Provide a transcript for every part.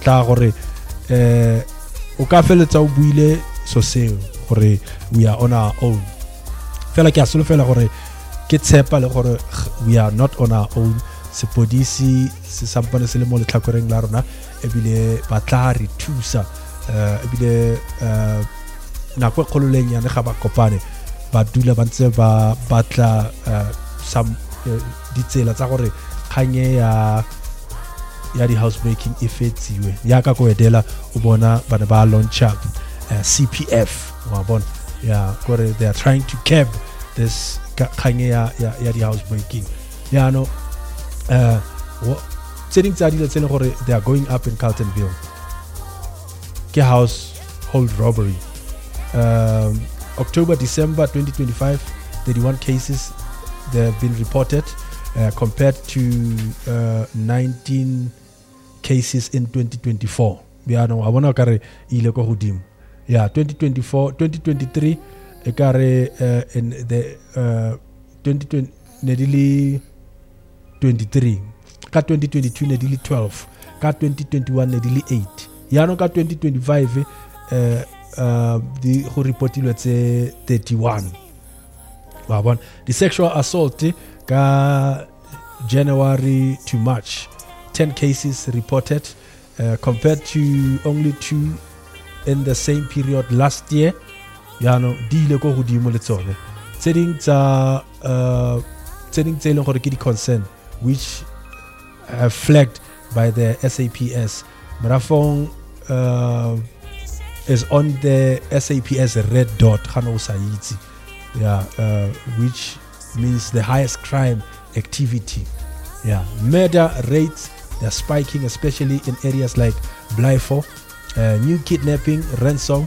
tla gore o ka feletsa o buile so seo gore we are on our own fela ke a solofela gore ke tshepa le gore we are not on our own sepodisi se sampane se le mo letlhakoreng la rona ebile ba tla re thusa ebile nako e kgololenyane ga ba kopane ba dula ba ntse ba batla ditsela tsa gore kganye ya di housebreaking e fetsiwe ya ka go edela o bona bana ba launcha CPF wa bona ya gore they are trying to curb this kganye ya di housebreaking ya no setting tsa dilo tsene gore they are going up in Carltonville ke household robbery October December 2025 31 cases they have been reported compared to 19 cases in 2024 ya no a bona kare ile go godimo ya 2023 e kare in the 2020 ne dili 23 ka 2022 ne dili 12 ka 2021 ne dili 8 ya no ka 2025 di go reportilwe tse 31 wa bona the sexual assault ka January to March 10 cases reported compared to only 2 in the same period last year ya no di ile go godimo le tsone tseding tsa leng gore ke di concern which are flagged by the SAPS Marafong is on the SAPS red dot which means the highest crime activity murder rates they're spiking especially in areas like Blyfo new kidnapping ransom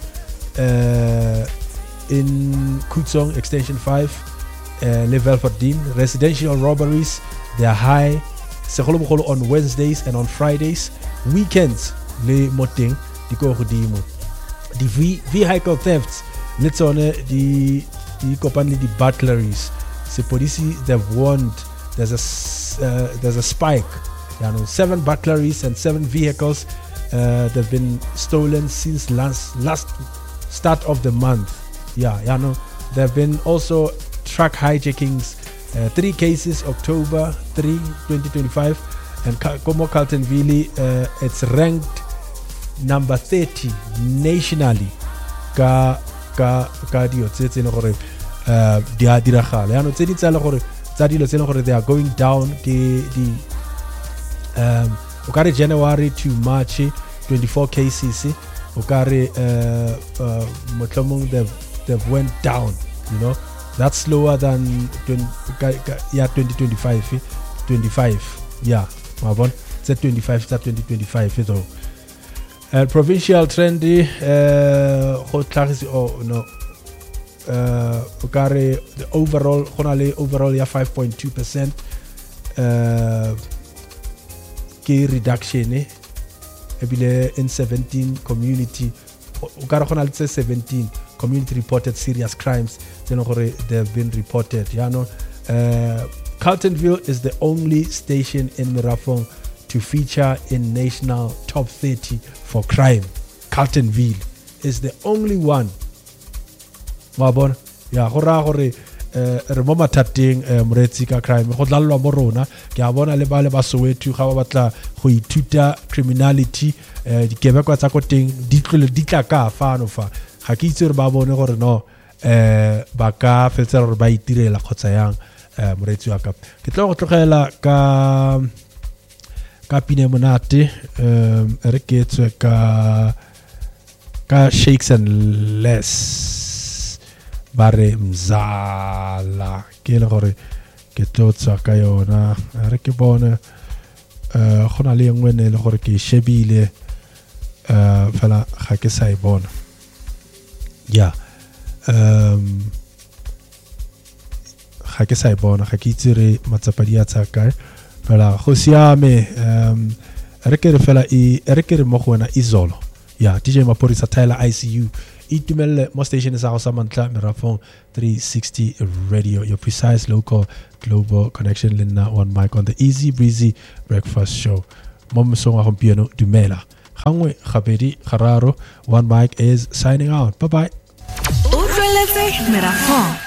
in Kutsong extension 5 level 14 residential robberies they are high segolobogolo on Wednesdays and on Fridays weekends le moting di go godimo the vehicle thefts le tsone di kopane le di burglaries sepodisi they've warned there's a spike 7 burglaries and 7 vehicles they've been stolen since last start of the month there have been also truck hijackings 3 cases October 3 2025 and Como Carltonville it's ranked number 30 nationally ka dio tse ne gore di a diragala ya no tse di tsala gore tsa dilo tse ne gore they are going down di o kare January to March 24 cases o kare motlomong they've went down that's slower than 2025 mabon tse 25 tsa 2025 though provincial trend go tlhagisi the overall overall ya 5.2% ke reduction ebile in 17 community o kare gona le 17 community reported serious crimes they have been reported Carltonville is the only station in Marafong to feature in national top 30 for crime. Carltonville is the only one. Mabon ya gora gore re mo mathateng moretsi ka crime go tlalwa mo rona ke a bona le ba Soweto ga ba batla go ithuta criminality dikebekwa tsa go teng di tla ka fano fa ga ke itse re ba bone gore no ba ka fetsa re ba itirela khotsa yang moretsi wa ka ke tlo go tlogela ka pine monate re ke tswe ka Shakes and Less bare mzala ke le gore ke tlotsa ka yona re ke bone gona le engwe ne le gore ke shebile fela ga ke sa ibona ga ke sa ibona ga ke itsire matsapadi a tsaka fela go siame re ke re fela re ke re mo go wena izolo DJ Maporisa Tyler ICU itumelle mo station sa go sa mantla Marafong 360 radio, your precise local global connection lina one mic on the easy breezy breakfast show mo mosong wa gompieno dumela gangwe gabedi gararo. One Mic is signing out. Bye bye. Utlweletse Merafong.